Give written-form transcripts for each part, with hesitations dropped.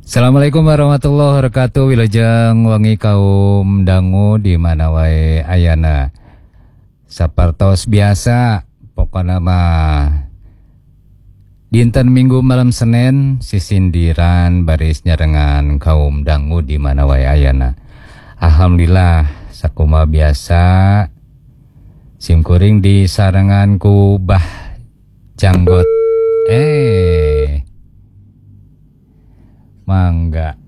Assalamualaikum warahmatullahi wabarakatuh. Wilujeng wangi kaum dangu di mana wae ayana. Sapartos biasa pokokna mah dinten Minggu malam Senin sisindiran baris nyarengan kaum dangu di mana wae ayana. Alhamdulillah sakuma biasa simkuring di sarengan ku Bah Janggot. Mangga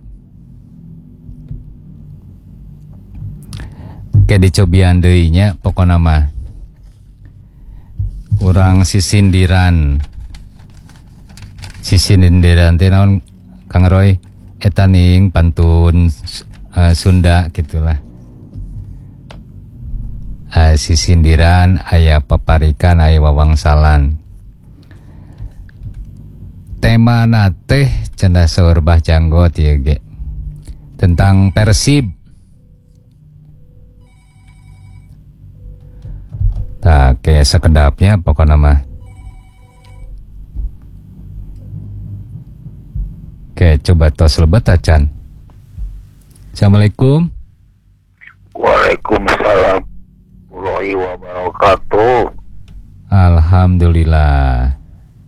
kayak dicobian deui nya pokona mah urang sisindiran teh naon Kang Roy eta ning pantun Sunda gitulah. Sisindiran aya paparikan aya wawangsalan. Tema teh cenah saur Bah Janggot ieu ge tentang Persib. Tah kayak sekedapnya pokoknya mah. Oke, coba tos lebet acan. Assalamualaikum. Waalaikumsalam warahmatullahi wabarakatuh. Alhamdulillah.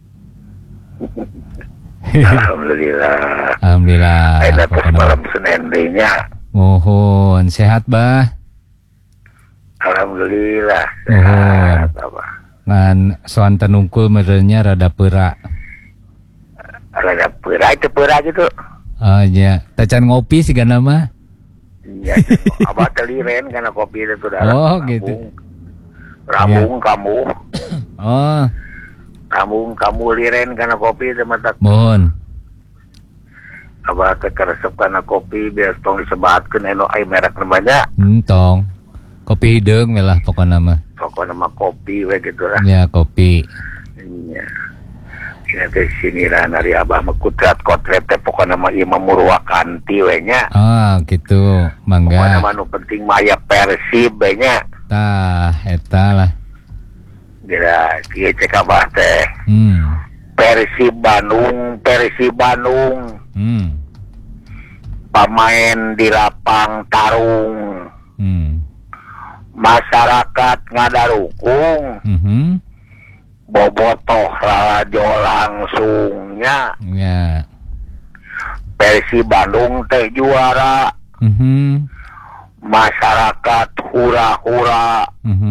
Alhamdulillah. Aina tos malam Senin deui nya. Mohon sehat Bah. Alhamdulillah Sehat apa. Ngan soanten unggul merenya rada peura. Rada peura itu peura gitu. Oh iya, tacan ngopi sih gana mah. Iya, abah teliren karena kopi itu dah. Oh gitu. Rambung kamu. Oh. Kamu liren karena kopi itu mata. Mohon. Abah keresep karena kopi biar tong disebatkeun eno ai merek namanya. Tong. Kopi hideung melah pokona mah. Pokoknya mah kopi we gitu lah. Ya kopi. Iya. Ini teh siniran dari abah mah kutret teh pokoknya mah ieu Murwakanti we nya. Ah gitu. Mangga. Pokoknya mah nu penting mah aya Persib we nya. Tah eta lah. Gila, kieu cek abah teh. Persib Bandung. Pamain di lapang tarung. Masyarakat ngadarukung. Bobotoh rajo langsungnya. Ya. Persib Bandung teh juara. Masyarakat hura-hura.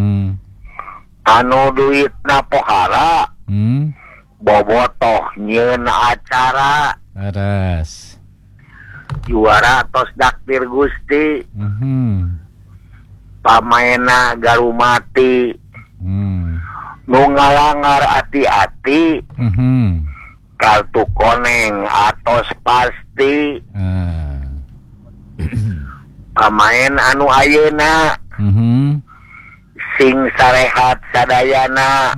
Anu duitna pohara. Bobotoh nyeun acara. Laras. Juara tos daktir Gusti. Pamaena garumati. Nu ngalangar ati-ati. Kartu koneng atos pasti. Pamain anu ayeuna. Sing sarehat sadayana.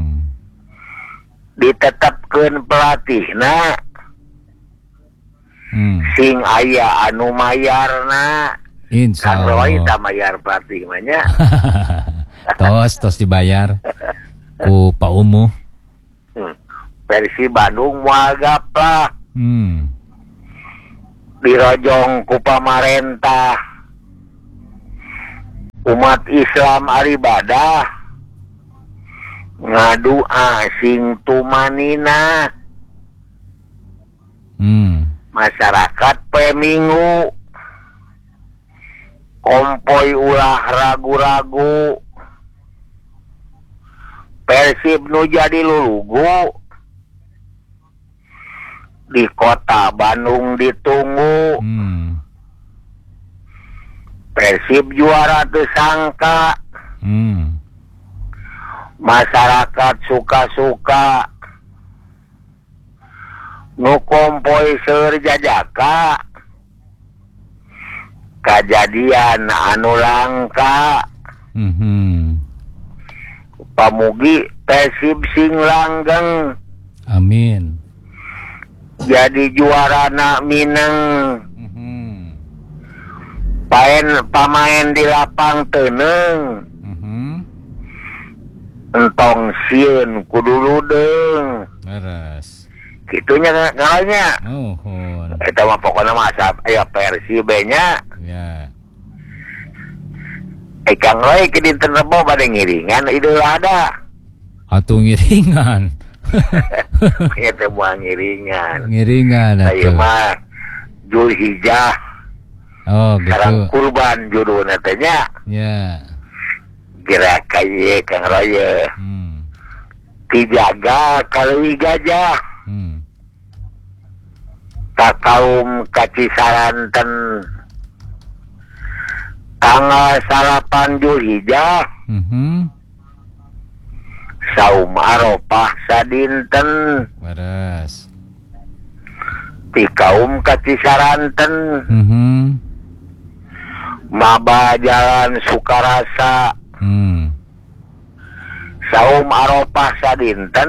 Ditetepkeun pelatihna. Sing aya anu mayarna. Insyaallah. Kan Roy mayar pelatih mah nya. tos dibayar ku Pak Umuh. Persib Bandung moal gaplah. Dirojong ku pamarentah. Umat Islam aribadah. Ngadu asing tumanina. Masyarakat peminggu. Kompoi ulah ragu-ragu. Persib nu jadi lulugu. Di kota Bandung ditunggu. Persib juara teu sangka. Masyarakat suka-suka. Nu kompoi seur jajaka. Kajadian anu langka. Pamugi Persib sing langgeng. Amin. Jadi juara nak mineng. Pamain di lapang teuneng. Entong sieun kudu ludeng. Beres. Kitunya ngalanya. Nuhun. Eta mah pokona mah aya versi B-nya. Ya. Kang Roy ke dinten Rebo bade ngiringan Idul Adha. Atuh ngiringan. Eta mah ngiringan. Ngiringan Saya atuh. mah Zulhijjah. Oh, Sekarang gitu. kurban judulna teh nya. Ya. Gerak kaya Kang Roy. Dijaga kaleuwi gajah. Ka kaum Kacisaranten tanggal 8 Zulhijjah saum Arafah sadinten Waras. ti kaum Kacisaranten maba jalan Sukarasa saum Arafah sadinten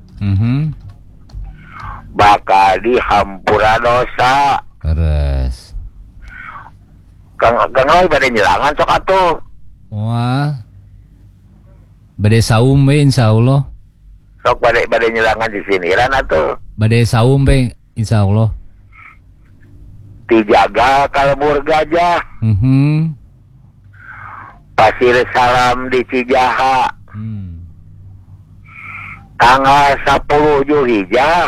bakal dihampura dosa. Waras. Kang Roy bade nyelangan sok atuh. Wah. Bade saum we insyaallah. Sok bade nyelangan di siniran atuh. Bade saum we insyaallah. Dijaga kalebur gajah. Pasir salam di Cijaha. Tanggal 10 Zulhijjah.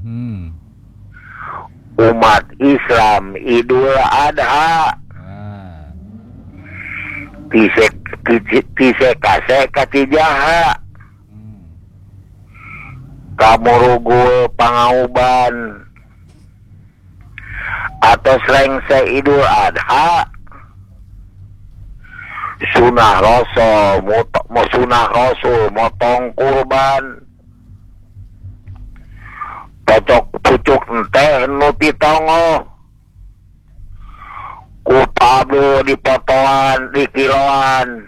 Umat Islam Idul Adha. Tisek ka Cijaha. Kamurugul Pangauban. Atos lengse Idul Adha. Sunah Rasul motong kurban. Pocok pucuk teh nu pitongo. Ku pablo dipotoan di kiloan.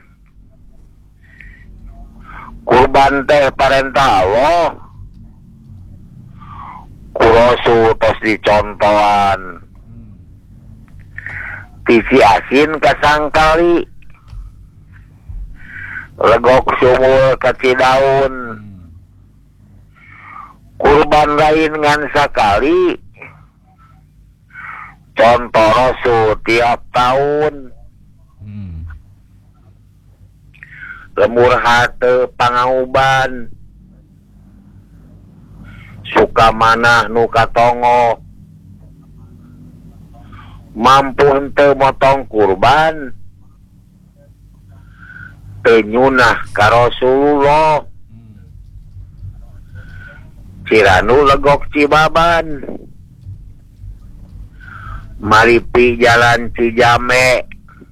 Kurban teh parentah Allah. Ku Rasul tos dicontohan. Tisi asin kasangkali. Legok sumul kacidaun. Kurban lain ngan sakali. Contoh Rasul tiap tahun. Lemur hate Pangauban. Sukamanah nu katongo. Mampu henteu motong kurban. Teu nyunah ka Rasulullah. Ciranu legok Cibaban. Maripi jalan Cijame.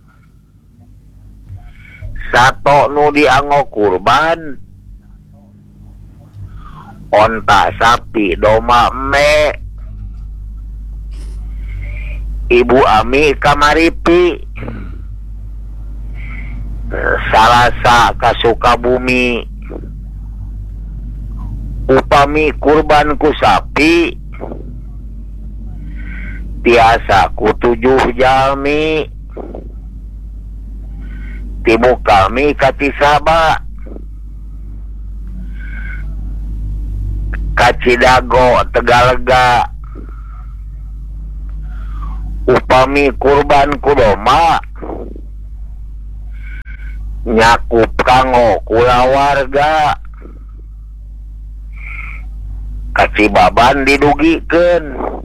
Sato nu dianggo kurban. Onta sapi doma eme. Ibu Ami kamaripi. Salasa ka Sukabumi. Upami kurban ku sapi. Tiasa ku 7 jalmi. Timu kami katisaba. Kacidago Tegalega. Upami kurban ku doma. Nyakup kanggo kulawarga. Kacibaban didugikeun.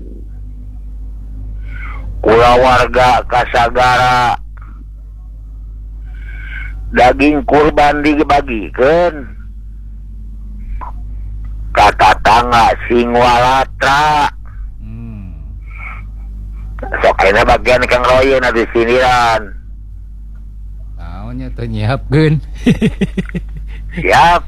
Kulawarga kasagara. Daging kurban dibagikeun. Kata tangga sing walatra. Sok ayeuna bagian Kang Roy na di siniran. Naonnya teh nyiapkeun. Siap.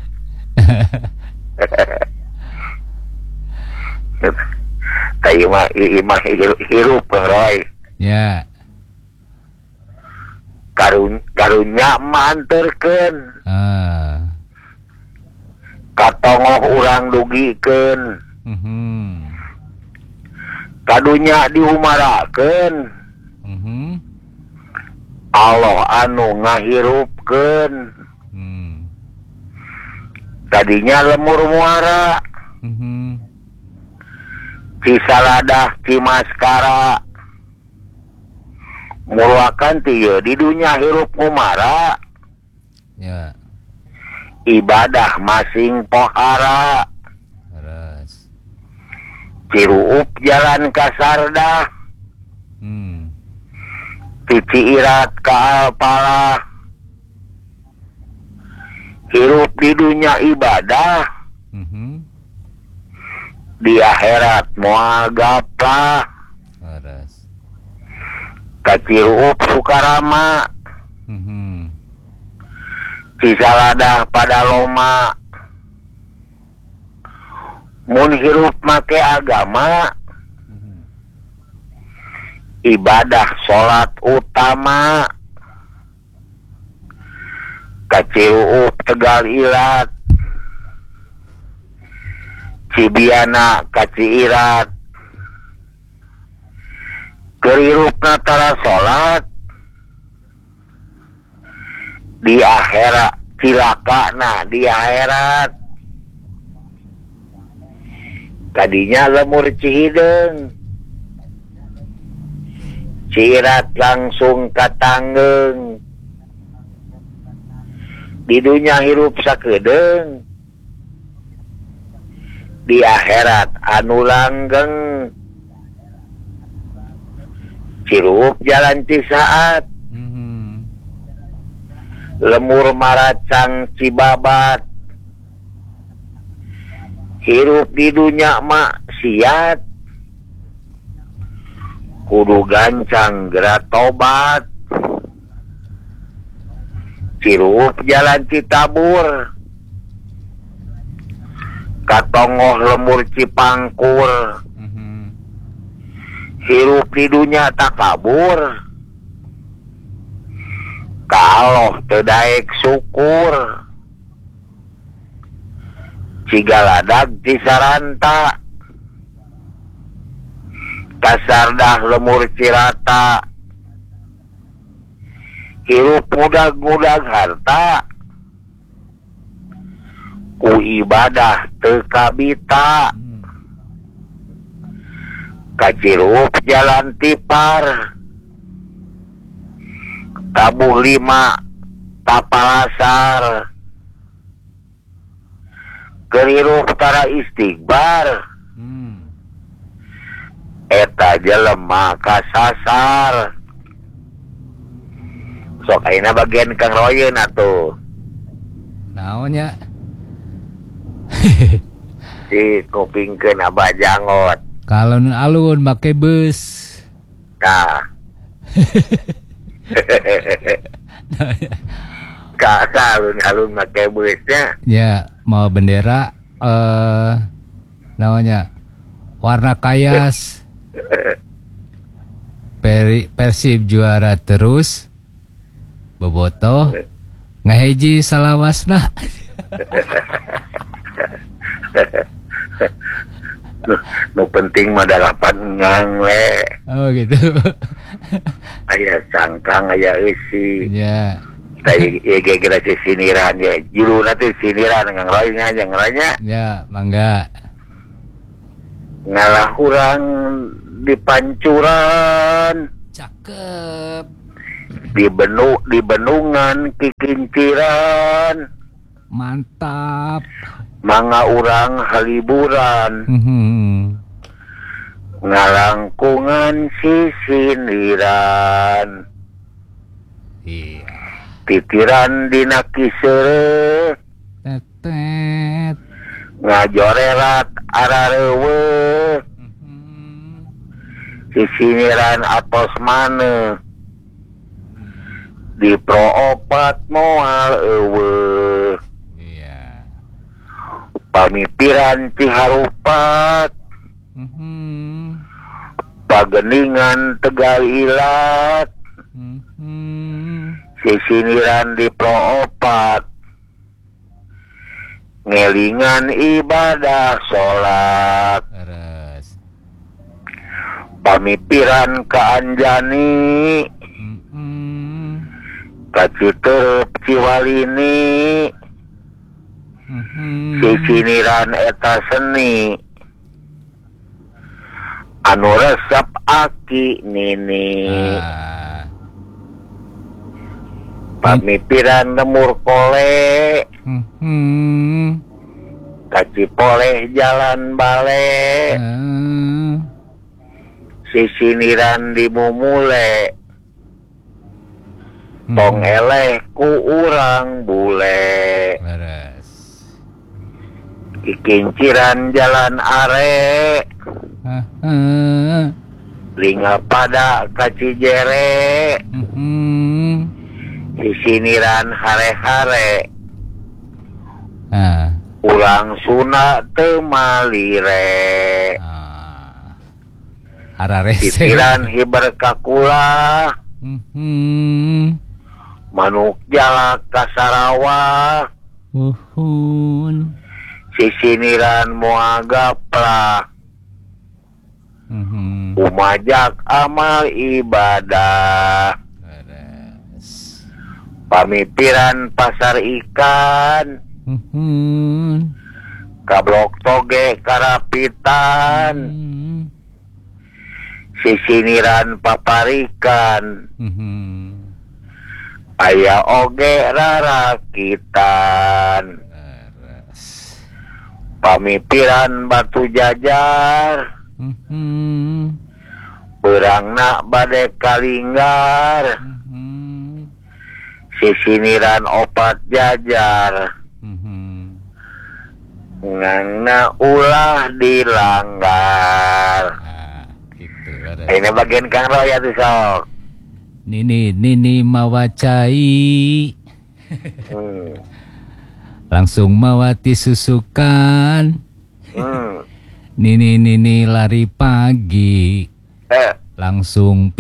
Tapi imah hirup Roy. Ya. Karunya manterkeun. Katongoh urang dugikeun. Kadunya diumarakeun. Allah anu ngahirupkeun. Tadinya lemur muara. Cisaladah Cimaskara muruakan tieu di dunia hirup ngumara Ya. ibadah masing pohara Terus. Ciruup jalan kasardah Tici irat ka Alpala hirup di dunia ibadah di akhirat moal gaplah Terus. Kaciruup Sukarama Cisaladah pada Loma mun hirup make agama ibadah salat utama Kaciruup Tegal Ilat Cibiana Kaciirat kerirup natara salat di akhirat cilakana di akhirat tadinya lemur Cihideung Ciirat langsung katanggeng di dunia hirup sakedeung di akhirat anu langgeng cirup jalan Cisaat lemur Maracang Cibabat hirup di dunia maksiat kudu gancang gerak tobat cirup jalan Citabur katongoh lemur Cipangkur hirup di dunia takabur kalau tedaek syukur Cigaladag Cisaranta kasardah lemur Cirata hirup mudag-mudag harta ku ibadah teu kabita kacirup jalan Tipar tabuh 5 Tapalasar kerirup tara istighbar eta jelema kasasar sok ayeuna bagian Kang Royeun atuh naonnya si kupingkeun Abah Jangot kalau alun make bus nah alun-alun make busnya ya mau bendera namanya warna kayas Persib juara terus bobotoh ngaheji salawasna nu penting mah dalapan ngang we oh gitu aya cangkang aya eusi ya tadi gara siniran ya juruna teh siniran ngang roynya aja ngaranya ya mangga ngalah urang di pancuran cakep di benungan kikinciran mantap mangga urang haliburan ngalangkungan sisiniran iya titiran dina kiseureuh tetet ngajorerat arareuweuh sisiniran atos maneh di proopat moal eueuh iya pamipiran Ciharupat pageningan Tegal Ilat sisiniran di proopat ngelingan ibadah salat terus pamipiran ka Anjani ka Citeup Ciwalini sisiniran eta seni anu resep aki nini pamipiran lemur kole kaci poleh jalan bale sisiniran di mumule tong eleh ku urang bule kikinciran jalan are linga pada kaci jere sisiniran hare-hare ulang suna temalire sisiran hiber kakula manuk jala kasarawa sisiniran muagapla umajak amal ibadah pamipiran pasar ikan kablok toge karapitan sisiniran paparikan aya oge rarakitan pamipiran batu jajar berangna bade kalinggar sisiniran opat jajar ngangna ulah dilanggar gitu, ini bagian Kang Roy ya tuh sok nini mawacai langsung mawati susukan nini lari pagi langsung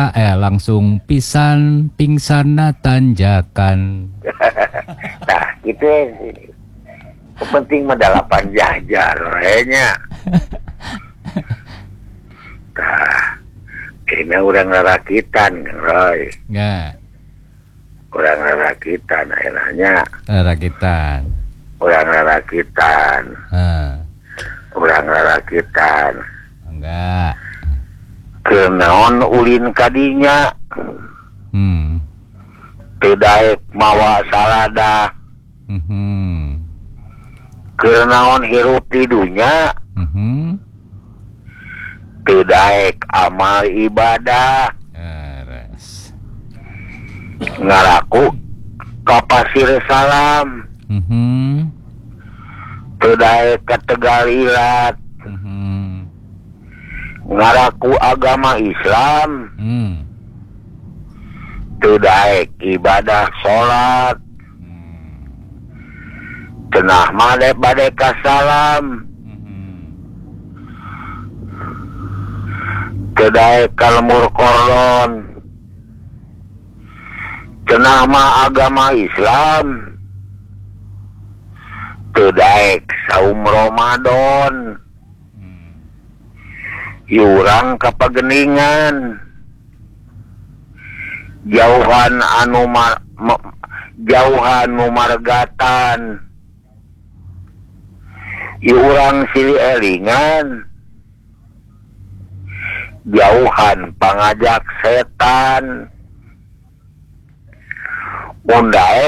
pisan pingsan na tanjakan nah gitu penting medalapan jajar nya nah ini orang rakitan Roy nggak orang rakitan enaknya rakitan orang rakitan orang rakitan enggak kenaon ulin kadinya tidak mawa salada kenaon hirup di dunia tidak amal ibadah ngaraku kapasir salam tidak ketegalilat ngaraku agama Islam tidak ibadah sholat cenah made bade kasalam tidak kalmur kordon cenah ma agama Islam tidak saum Ramadan yurang kapageningan jauhan margatan yurang sili elingan jauhan pangajak setan mundae